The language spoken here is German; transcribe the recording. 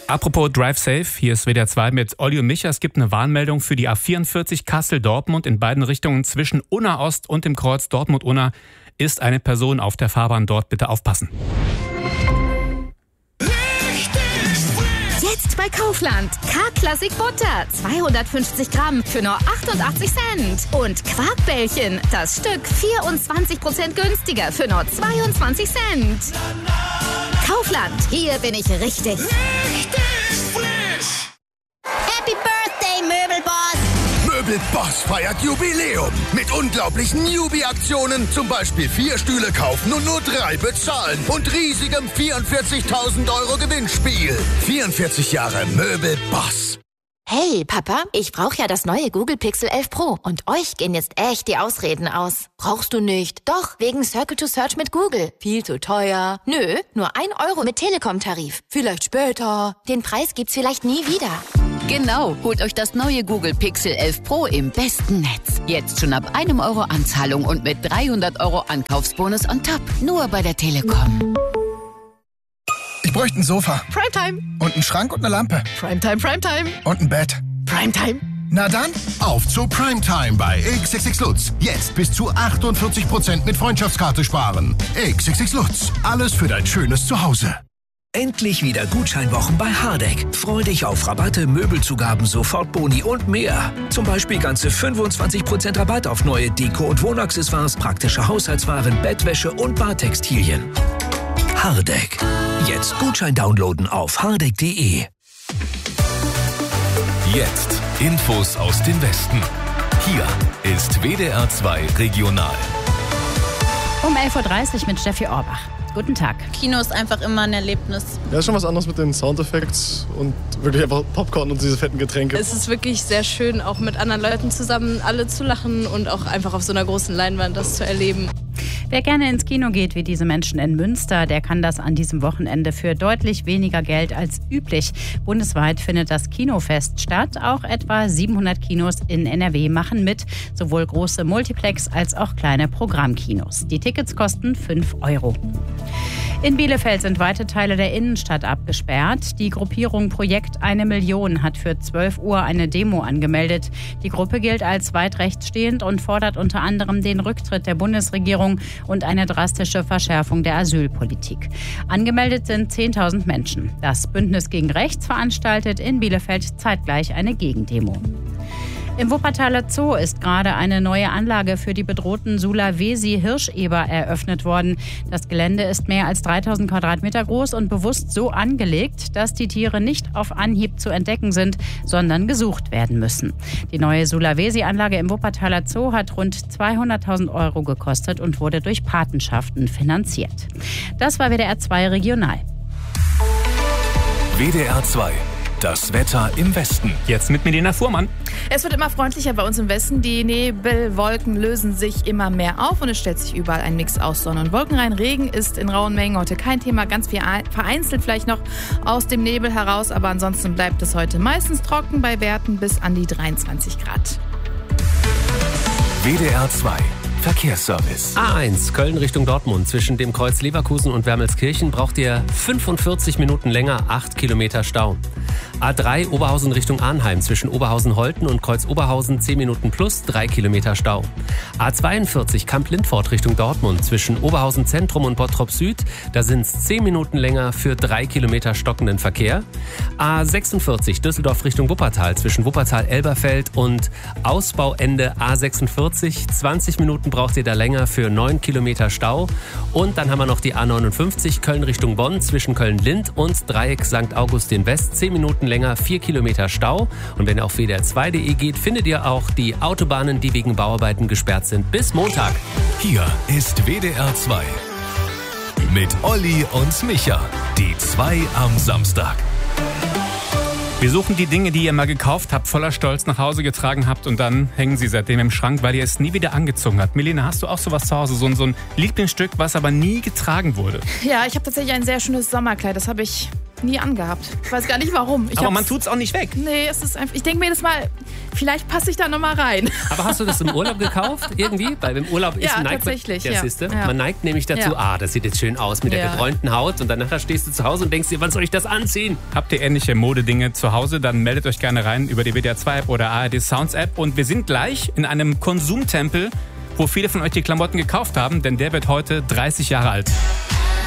Apropos Drive Safe, hier ist WDR 2 mit Olli und Micha. Es gibt eine Warnmeldung für die A44 Kassel-Dortmund in beiden Richtungen zwischen Unna Ost und dem Kreuz Dortmund-Unna ist eine Person auf der Fahrbahn. Dort bitte aufpassen. Jetzt bei Kaufland. K-Klassik Butter. 250 Gramm für nur 88 Cent. Und Quarkbällchen. Das Stück 24% günstiger für nur 22 Cent. Kaufland. Hier bin ich richtig. Richtig frisch. Happy Birthday, Möbelboss. Möbelboss feiert Jubiläum mit unglaublichen Newbie-Aktionen. Zum Beispiel 4 Stühle kaufen und nur 3 bezahlen. Und riesigem 44.000 € Gewinnspiel. 44 Jahre Möbelboss. Hey, Papa, ich brauche ja das neue Google Pixel 11 Pro. Und euch gehen jetzt echt die Ausreden aus. Brauchst du nicht? Doch, wegen Circle to Search mit Google. Viel zu teuer. Nö, nur 1 € mit Telekom-Tarif. Vielleicht später. Den Preis gibt's vielleicht nie wieder. Genau, holt euch das neue Google Pixel 11 Pro im besten Netz. Jetzt schon ab 1 € Anzahlung und mit 300 € Ankaufsbonus on top. Nur bei der Telekom. Ich bräuchte ein Sofa. Primetime. Und einen Schrank und eine Lampe. Primetime, Primetime. Und ein Bett. Primetime. Na dann, auf zu Primetime bei XXX Lutz. Jetzt bis zu 48% mit Freundschaftskarte sparen. XXX Lutz. Alles für dein schönes Zuhause. Endlich wieder Gutscheinwochen bei Hardegg. Freu dich auf Rabatte, Möbelzugaben, Sofortboni und mehr. Zum Beispiel ganze 25% Rabatt auf neue Deko- und Wohnaccessoires, praktische Haushaltswaren, Bettwäsche und Badtextilien. Hardegg. Jetzt Gutschein downloaden auf hardegg.de. Jetzt Infos aus dem Westen. Hier ist WDR 2 Regional. Um 11.30 Uhr mit Steffi Orbach. Guten Tag. Kino ist einfach immer ein Erlebnis. Ja, ist schon was anderes mit den Soundeffekts und wirklich einfach Popcorn und diese fetten Getränke. Es ist wirklich sehr schön, auch mit anderen Leuten zusammen alle zu lachen und auch einfach auf so einer großen Leinwand das zu erleben. Wer gerne ins Kino geht, wie diese Menschen in Münster, der kann das an diesem Wochenende für deutlich weniger Geld als üblich. Bundesweit findet das Kinofest statt. Auch etwa 700 Kinos in NRW machen mit, sowohl große Multiplex- als auch kleine Programmkinos. Die Tickets kosten 5 €. In Bielefeld sind weite Teile der Innenstadt abgesperrt. Die Gruppierung Projekt 1 Million hat für 12 Uhr eine Demo angemeldet. Die Gruppe gilt als weit rechts stehend und fordert unter anderem den Rücktritt der Bundesregierung und eine drastische Verschärfung der Asylpolitik. Angemeldet sind 10.000 Menschen. Das Bündnis gegen Rechts veranstaltet in Bielefeld zeitgleich eine Gegendemo. Im Wuppertaler Zoo ist gerade eine neue Anlage für die bedrohten Sulawesi-Hirscheber eröffnet worden. Das Gelände ist mehr als 3.000 Quadratmeter groß und bewusst so angelegt, dass die Tiere nicht auf Anhieb zu entdecken sind, sondern gesucht werden müssen. Die neue Sulawesi-Anlage im Wuppertaler Zoo hat rund 200.000 € gekostet und wurde durch Patenschaften finanziert. Das war WDR 2 Regional. WDR 2. Das Wetter im Westen. Jetzt mit Milena Fuhrmann. Es wird immer freundlicher bei uns im Westen. Die Nebelwolken lösen sich immer mehr auf und es stellt sich überall ein Mix aus Sonne und Wolken rein. Regen ist in rauen Mengen heute kein Thema. Ganz viel vereinzelt vielleicht noch aus dem Nebel heraus. Aber ansonsten bleibt es heute meistens trocken bei Werten bis an die 23 Grad. WDR 2. Verkehrsservice. A1 Köln Richtung Dortmund. Zwischen dem Kreuz Leverkusen und Wermelskirchen braucht ihr 45 Minuten länger, 8 Kilometer Stau. A3 Oberhausen Richtung Arnheim. Zwischen Oberhausen-Holten und Kreuz Oberhausen 10 Minuten plus, 3 Kilometer Stau. A42 Kamp-Lindfort Richtung Dortmund. Zwischen Oberhausen Zentrum und Bottrop Süd. Da sind es 10 Minuten länger für 3 Kilometer stockenden Verkehr. A46 Düsseldorf Richtung Wuppertal. Zwischen Wuppertal-Elberfeld und Ausbauende A46. 20 Minuten braucht ihr da länger für 9 Kilometer Stau. Und dann haben wir noch die A59 Köln Richtung Bonn. Zwischen Köln-Lind und Dreieck St. Augustin West. 10 Minuten länger, 4 Kilometer Stau. Und wenn ihr auf wdr2.de geht, findet ihr auch die Autobahnen, die wegen Bauarbeiten gesperrt sind. Bis Montag. Hier ist WDR 2. Mit Olli und Micha. Die 2 am Samstag. Wir suchen die Dinge, die ihr mal gekauft habt, voller Stolz nach Hause getragen habt und dann hängen sie seitdem im Schrank, weil ihr es nie wieder angezogen habt. Milena, hast du auch sowas zu Hause? So ein Lieblingsstück, was aber nie getragen wurde? Ja, ich habe tatsächlich ein sehr schönes Sommerkleid. Das habe ich nie angehabt. Ich weiß gar nicht warum. Aber man tut's auch nicht weg. Nee, es ist einfach. Ich denke mir jedes Mal, vielleicht passe ich da nochmal rein. Aber hast du das im Urlaub gekauft irgendwie? Weil im Urlaub ist tatsächlich. Man neigt nämlich dazu, das sieht jetzt schön aus mit der gebräunten Haut und dann nachher stehst du zu Hause und denkst dir, wann soll ich das anziehen? Habt ihr ähnliche Modedinge zu Hause? Dann meldet euch gerne rein über die WDR 2 App oder ARD Sounds App. Und wir sind gleich in einem Konsumtempel, wo viele von euch die Klamotten gekauft haben, denn der wird heute 30 Jahre alt.